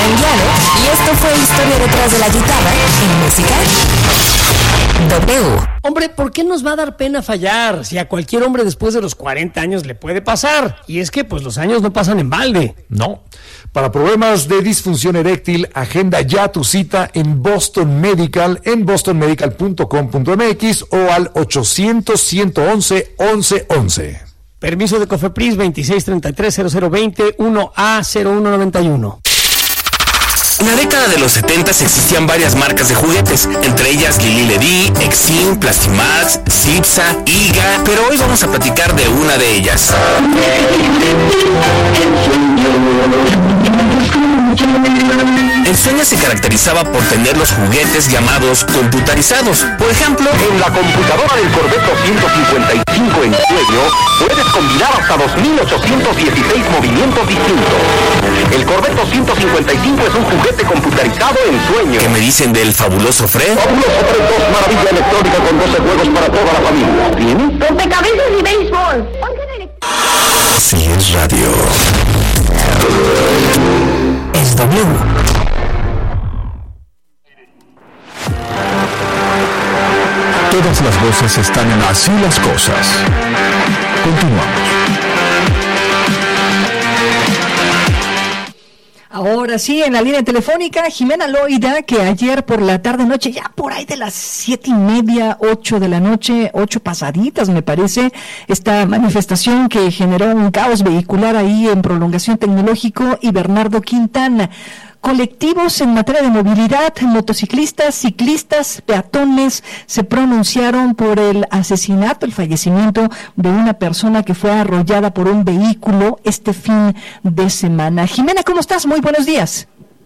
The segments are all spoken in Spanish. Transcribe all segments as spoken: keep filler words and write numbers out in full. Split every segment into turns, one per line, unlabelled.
Anguiano y esto fue Historia detrás de la guitarra en Música W.
Hombre, ¿por qué nos va a dar pena fallar? Si a cualquier hombre después de los cuarenta años le puede pasar. Y es que pues los años no pasan en balde.
No. Para problemas de disfunción eréctil, agenda ya tu cita en Boston Medical, en boston medical punto com punto m x o al ochocientos, ciento once, once once.
Permiso de COFEPRIS veintiséis treinta y tres cero cero veinte uno A cero uno noventa y uno.
En la década de los setentas existían varias marcas de juguetes, entre ellas Lili Ledy, Exim, Plastimax, Cipsa, Iga, pero hoy vamos a platicar de una de ellas. Ensueña se caracterizaba por tener los juguetes llamados computarizados. Por ejemplo,
en la computadora del Corvette doscientos cincuenta y cinco en sueño, puedes combinar hasta dos mil ochocientos dieciséis movimientos distintos. El Corvette doscientos cincuenta y cinco es un juguete computarizado en sueño.
¿Qué me dicen del fabuloso Fred?
Fabuloso Fred dos, maravilla electrónica con doce juegos para toda la familia. ¿Tienes?
Rompecabezas y béisbol.
Sí, es radio.
Es W.
Todas las voces están en Así las Cosas. Continuamos.
Ahora sí, en la línea telefónica, Jimena Loida, que ayer por la tarde-noche, ya por ahí de las siete y media, ocho de la noche, ocho pasaditas me parece, esta manifestación que generó un caos vehicular ahí en Prolongación Tecnológico y Bernardo Quintana. Colectivos en materia de movilidad, motociclistas, ciclistas, peatones, se pronunciaron por el asesinato, el fallecimiento de una persona que fue arrollada por un vehículo este fin de semana. Jimena, ¿cómo estás? Muy buenos días.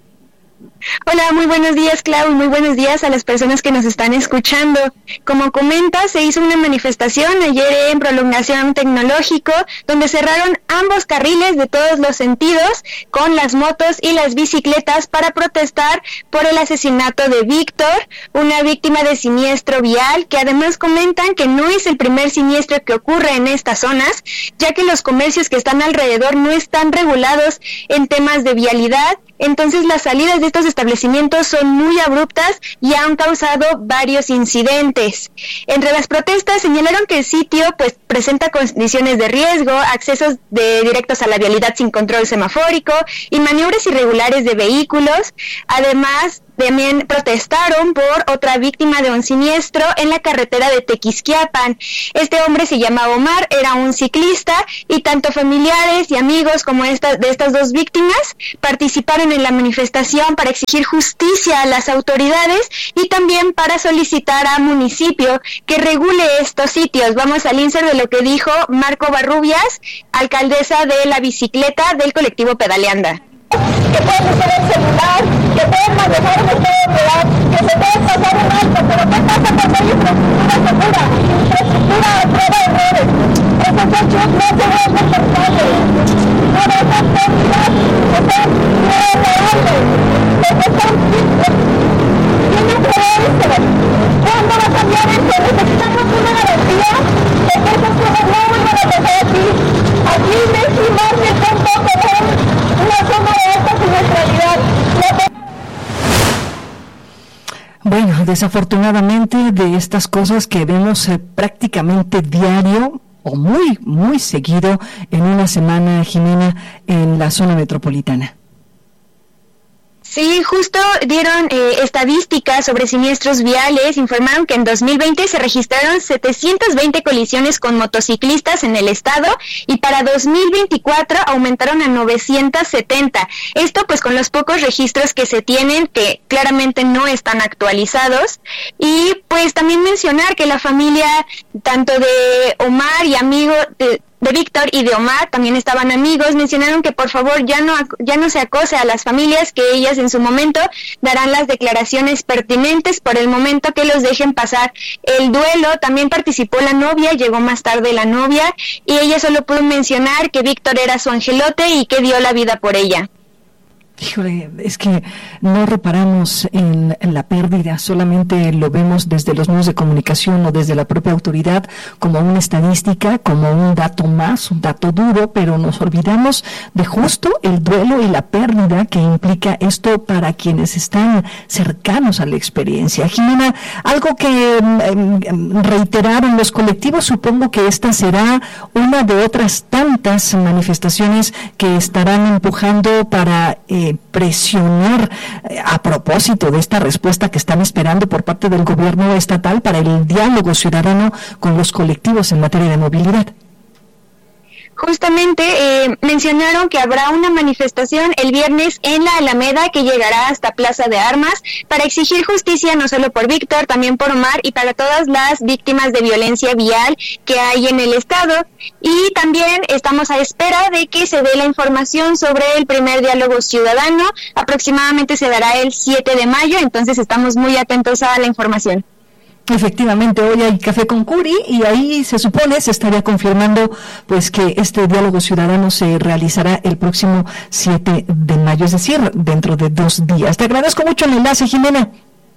Hola, muy buenos días, Clau, y muy buenos días a las personas que nos están escuchando. Como comenta, se hizo una manifestación ayer en Prolongación Tecnológico, donde cerraron ambos carriles de todos los sentidos con las motos y las bicicletas para protestar por el asesinato de Víctor, una víctima de siniestro vial, que además comentan que no es el primer siniestro que ocurre en estas zonas, ya que los comercios que están alrededor no están regulados en temas de vialidad. Entonces las salidas de estos establecimientos son muy abruptas y han causado varios incidentes. Entre las protestas señalaron que el sitio pues presenta condiciones de riesgo, accesos de directos a la vialidad sin control semafórico y maniobras irregulares de vehículos. Además, también protestaron por otra víctima de un siniestro en la carretera de Tequisquiapan. Este hombre se llama Omar, era un ciclista y tanto familiares y amigos como esta, de estas dos víctimas participaron en la manifestación para exigir justicia a las autoridades y también para solicitar a municipio que regule estos sitios. Vamos al insert de lo que dijo Marco Barrubias, alcaldesa de la bicicleta del colectivo Pedaleanda.
Que pueden usar el celular, que pueden manejar en todo lugar, que se pueden pasar un alto, pero ¿qué pasa cuando hay infraestructura segura? Infraestructura a prueba de errores. Esos hechos no se ven responsables. Por esas pérdidas que son irreparables, que son simples. Tienen que ver esto. ¿Cuándo va a cambiar esto? Necesitamos una garantía de que esas cosas no vuelvan a pasar aquí. Aquí Messi y Márquez tampoco son una zona de alta siniestralidad.
Bueno, desafortunadamente de estas cosas que vemos eh, prácticamente diario o muy, muy seguido en una semana, Jimena, en la zona metropolitana.
Sí, justo dieron eh, estadísticas sobre siniestros viales, informaron que en dos mil veinte se registraron setecientas veinte colisiones con motociclistas en el estado y para dos mil veinticuatro aumentaron a novecientas setenta. Esto pues con los pocos registros que se tienen, que claramente no están actualizados. Y pues también mencionar que la familia, tanto de Omar y amigos de de Víctor y de Omar, también estaban amigos, mencionaron que por favor ya no ya no se acose a las familias, que ellas en su momento darán las declaraciones pertinentes, por el momento que los dejen pasar el duelo. También participó la novia, llegó más tarde la novia, y ella solo pudo mencionar que Víctor era su angelote y que dio la vida por ella.
Híjole, es que no reparamos en, en la pérdida, solamente lo vemos desde los medios de comunicación o desde la propia autoridad como una estadística, como un dato más, un dato duro, pero nos olvidamos de justo el duelo y la pérdida que implica esto para quienes están cercanos a la experiencia. Jimena, algo que eh, reiteraron los colectivos, supongo que esta será una de otras tantas manifestaciones que estarán empujando para eh, presionar eh, a propósito de esta respuesta que están esperando por parte del gobierno estatal para el diálogo ciudadano con los colectivos en materia de movilidad.
Justamente eh, mencionaron que habrá una manifestación el viernes en la Alameda que llegará hasta Plaza de Armas para exigir justicia no solo por Víctor, también por Omar y para todas las víctimas de violencia vial que hay en el estado. Y también estamos a espera de que se dé la información sobre el primer diálogo ciudadano. Aproximadamente se dará el siete de mayo, entonces estamos muy atentos a la información.
Efectivamente, hoy hay Café con Curi y ahí se supone, se estaría confirmando pues que este diálogo ciudadano se realizará el próximo siete de mayo, es decir, dentro de dos días. Te agradezco mucho el enlace, Jimena.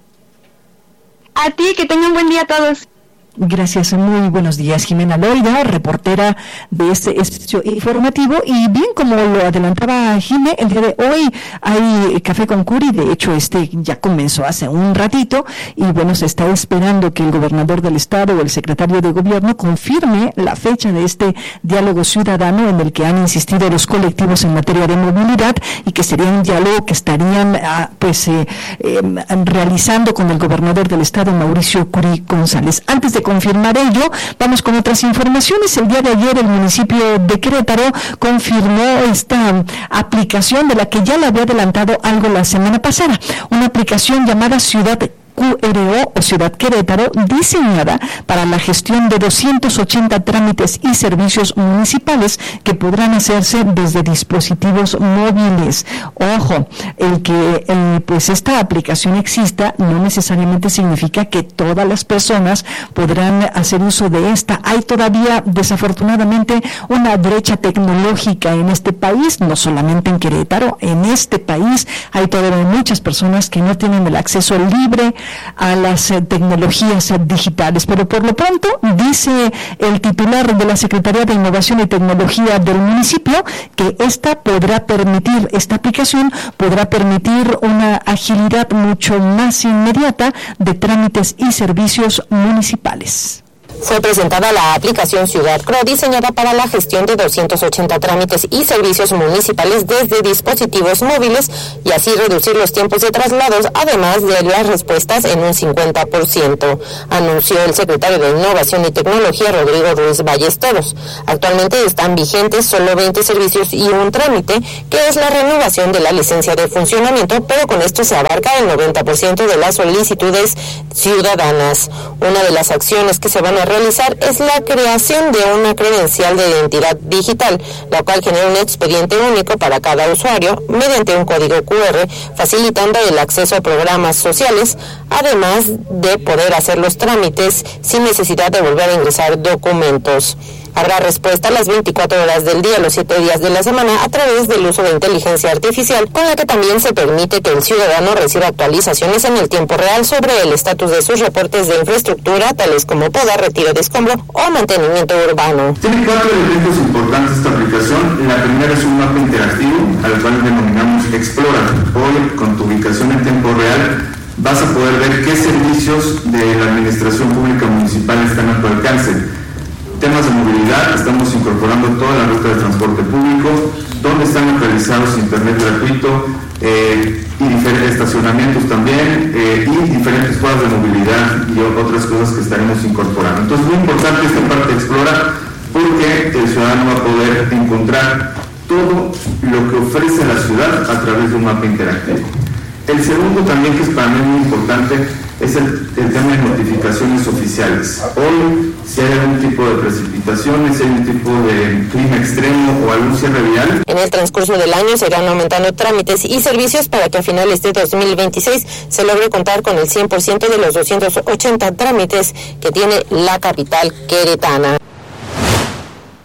A ti, que tengan un buen día a todos.
Gracias, muy buenos días. Jimena Loida, reportera de este espacio informativo. Y bien, como lo adelantaba Jimé, el día de hoy hay Café con Curi. De hecho, este ya comenzó hace un ratito. Y bueno, se está esperando que el gobernador del estado o el secretario de gobierno confirme la fecha de este diálogo ciudadano en el que han insistido los colectivos en materia de movilidad y que sería un diálogo que estarían ah, pues eh, eh, realizando con el gobernador del estado, Mauricio Curi González. Antes de confirmar ello, vamos con otras informaciones. El día de ayer el municipio de Querétaro confirmó esta aplicación de la que ya le había adelantado algo la semana pasada, una aplicación llamada Ciudad Q R O o Ciudad Querétaro, diseñada para la gestión de doscientos ochenta trámites y servicios municipales que podrán hacerse desde dispositivos móviles. Ojo, el que eh, pues esta aplicación exista no necesariamente significa que todas las personas podrán hacer uso de esta. Hay todavía, desafortunadamente, una brecha tecnológica en este país, no solamente en Querétaro, en este país hay todavía muchas personas que no tienen el acceso libre a las eh, tecnologías eh, digitales, pero por lo pronto dice el titular de la Secretaría de Innovación y Tecnología del municipio que esta podrá permitir, esta aplicación podrá permitir una agilidad mucho más inmediata de trámites y servicios municipales.
Fue presentada la aplicación Ciudad C R O, diseñada para la gestión de doscientos ochenta trámites y servicios municipales desde dispositivos móviles y así reducir los tiempos de traslados, además de las respuestas en un cincuenta por ciento, anunció el secretario de Innovación y Tecnología, Rodrigo Ruiz Ballesteros. Actualmente están vigentes solo veinte servicios y un trámite, que es la renovación de la licencia de funcionamiento, pero con esto se abarca el noventa por ciento de las solicitudes ciudadanas. Una de las acciones que se van a realizar es la creación de una credencial de identidad digital, la cual genera un expediente único para cada usuario mediante un código Q R, facilitando el acceso a programas sociales, además de poder hacer los trámites sin necesidad de volver a ingresar documentos. Habrá respuesta a las veinticuatro horas del día, los siete días de la semana, a través del uso de inteligencia artificial, con la que también se permite que el ciudadano reciba actualizaciones en el tiempo real sobre el estatus de sus reportes de infraestructura, tales como poda, retiro de escombro o mantenimiento urbano.
Tiene cuatro elementos importantes esta aplicación. La primera es un mapa interactivo, al cual denominamos Explora. Hoy, con tu ubicación en tiempo real, vas a poder ver qué servicios de la administración pública municipal están a tu alcance. Temas de movilidad, estamos incorporando toda la ruta de transporte público, donde están localizados internet gratuito eh, y diferentes estacionamientos también eh, y diferentes formas de movilidad y otras cosas que estaremos incorporando. Entonces, muy importante esta parte de Explora, porque el ciudadano va a poder encontrar todo lo que ofrece la ciudad a través de un mapa interactivo. El segundo también, que es para mí muy importante, es el, el tema de notificaciones oficiales. Hoy, si hay algún tipo de precipitaciones, si hay un tipo de clima extremo o algún cierre vial.
En el transcurso del año se irán aumentando trámites y servicios para que a finales de dos mil veintiséis se logre contar con el cien por ciento de los doscientos ochenta trámites que tiene la capital queretana.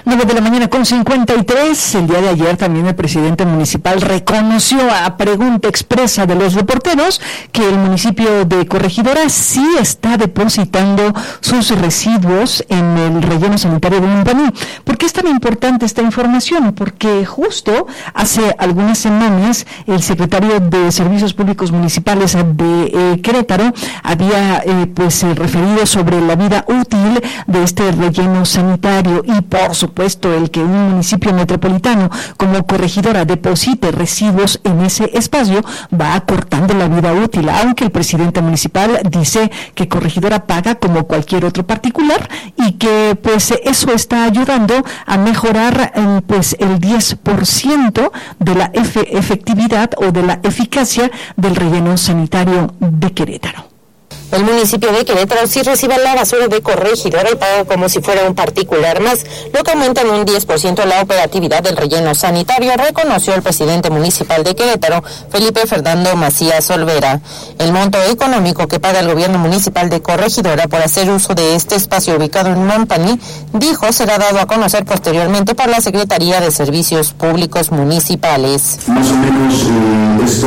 nueve de la mañana con cincuenta y tres. El día de ayer también el presidente municipal reconoció a pregunta expresa de los reporteros que el municipio de Corregidora sí está depositando sus residuos en el relleno sanitario de Mumpaní. ¿Por qué es tan importante esta información? Porque justo hace algunas semanas el secretario de Servicios Públicos Municipales de eh, Querétaro había eh, pues eh, referido sobre la vida útil de este relleno sanitario y por supuesto el que un municipio metropolitano como Corregidora deposite residuos en ese espacio va acortando la vida útil, aunque el presidente municipal dice que Corregidora paga como cualquier otro particular y que pues eso está ayudando a mejorar eh, pues el diez por ciento de la efe- efectividad o de la eficacia del relleno sanitario de Querétaro.
El municipio de Querétaro sí recibe la basura de Corregidora y paga como si fuera un particular más, lo que aumenta en un diez por ciento la operatividad del relleno sanitario, reconoció el presidente municipal de Querétaro, Felipe Fernando Macías Olvera. El monto económico que paga el gobierno municipal de Corregidora por hacer uso de este espacio ubicado en Mumpaní, dijo, será dado a conocer posteriormente por la Secretaría de Servicios Públicos Municipales.
Más o menos eh, esto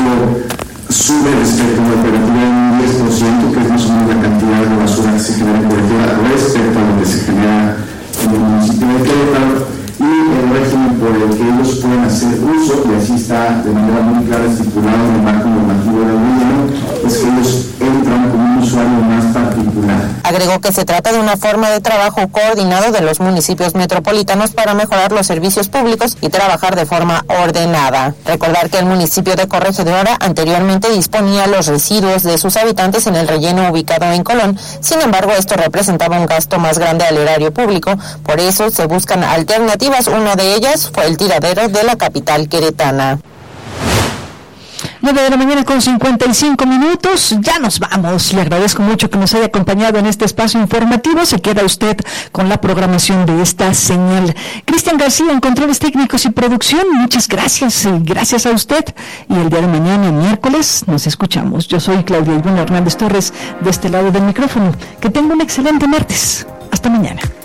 sube respecto a la operativa en un diez por ciento, que es más o menos la cantidad de basura que se genera en Corregidora respecto a lo que se genera en el municipio de Querétaro, y el régimen por el que ellos pueden hacer uso, y así está de manera muy clara estipulado en el marco normativo del gobierno, es que ellos entran como un usuario más particular.
Agregó que se trata de una forma de trabajo coordinado de los municipios metropolitanos para mejorar los servicios públicos y trabajar de forma ordenada. Recordar que el municipio de Corregidora anteriormente disponía los residuos de sus habitantes en el relleno ubicado en Colón, sin embargo esto representaba un gasto más grande al erario público, por eso se buscan alternativas. Una de ellas fue el tiradero de la capital queretana.
nueve de la mañana con cincuenta y cinco minutos, ya nos vamos. Le agradezco mucho que nos haya acompañado en este espacio informativo. Se queda usted con la programación de esta señal. Cristian García en controles técnicos y producción, muchas gracias, gracias a usted. Y el día de mañana, miércoles, nos escuchamos. Yo soy Claudia Ivonne Hernández Torres, de este lado del micrófono. Que tenga un excelente martes. Hasta mañana.